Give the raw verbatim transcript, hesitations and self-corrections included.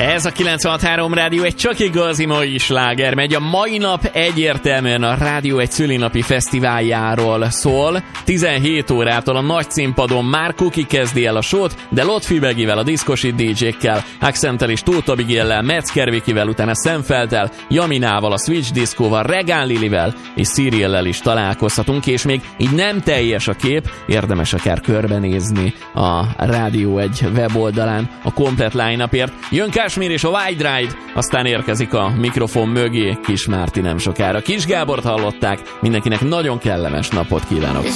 Ez a kilencvenhat három Rádió egy csak igazi mai sláger megy. A mai nap egyértelműen a Rádió egy szülinapi fesztiváljáról szól. tizenhét órától a nagy színpadon már Kuki kezdi el a sót, de Lotfi Begivel, a diszkosi dé dzsékkel, Accentel és Tóth Abigaillel, Metzger Vikivel, utána Szemfeltel, Jaminával, a Switch Discoval, Regán Lilivel és Cyrillel is találkozhatunk, és még így nem teljes a kép, érdemes akár körbenézni a Rádió egy weboldalán a komplet line-upért. Jön Kashmir és a Wide Ride, aztán érkezik a mikrofon mögé Kis Márti nem sokára. Kis Gábort hallották, mindenkinek nagyon kellemes napot kívánok.